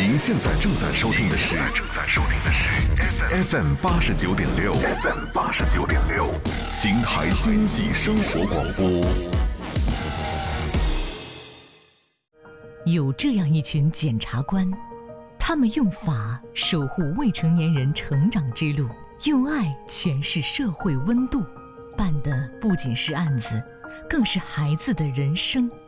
您现在正在收听的是 FM 89.6， 秦台经济生活广播。 有这样一群检察官，他们用法守护未成年人成长之路，用爱诠释社会温度，办的不仅是案子，更是孩子的人生。